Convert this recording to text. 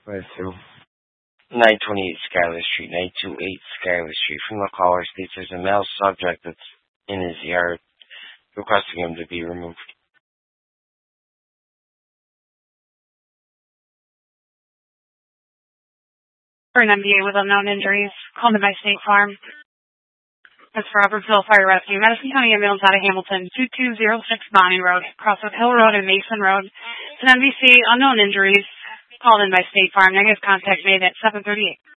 Right through 928 Schuyler Street, 928 Schuyler Street. From the caller states there's a male subject that's in his yard requesting him to be removed. For an MBA with unknown injuries, called in by State Farm. That's for Robertsville Fire Rescue. Madison County Ambulance out of Hamilton, 2206 Bonnie Road, cross with Hill Road and Mason Road. It's an MVC, unknown injuries, called in by State Farm. Negative contact made at 7:38.